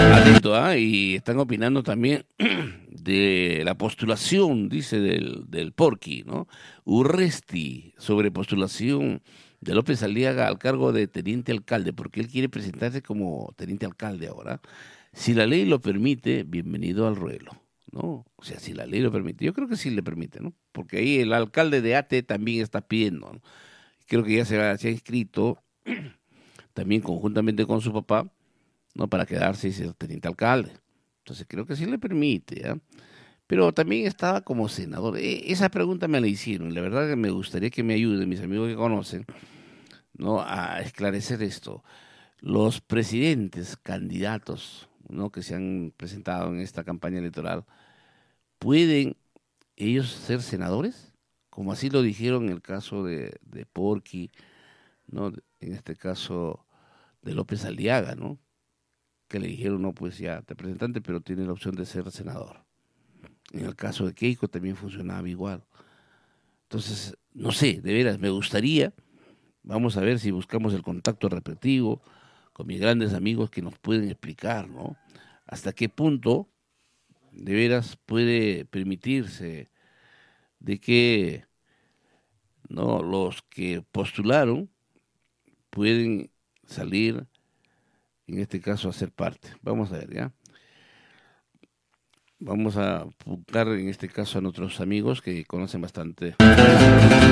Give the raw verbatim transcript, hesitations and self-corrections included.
Atento, ¿ah? Y están opinando también de la postulación, dice, del, del Porqui, ¿no? Urresti, sobre postulación de López Aliaga al cargo de teniente alcalde, porque él quiere presentarse como teniente alcalde ahora. Si la ley lo permite, bienvenido al ruelo, ¿no? O sea, si la ley lo permite, yo creo que sí le permite, ¿no? Porque ahí el alcalde de Ate también está pidiendo, ¿no? Creo que ya se ha, se ha inscrito también conjuntamente con su papá, ¿no? Para quedarse y ser teniente alcalde. Entonces creo que sí le permite, ¿ya? Pero también estaba como senador. E- esa pregunta me la hicieron y la verdad que me gustaría que me ayuden mis amigos que conocen, ¿no? A esclarecer esto. Los presidentes, candidatos, ¿no? Que se han presentado en esta campaña electoral, ¿pueden ellos ser senadores? Como así lo dijeron en el caso de, de Porqui, ¿no? En este caso de López Aliaga, ¿no? Que le dijeron, no, pues ya, te presentaste, pero tiene la opción de ser senador. En el caso de Keiko también funcionaba igual. Entonces, no sé, de veras, me gustaría, vamos a ver si buscamos el contacto repetitivo con mis grandes amigos que nos pueden explicar, ¿no? Hasta qué punto, de veras, puede permitirse de que, ¿no? Los que postularon pueden salir, en este caso, a ser parte. Vamos a ver, ¿ya? Vamos a buscar en este caso a nuestros amigos que conocen bastante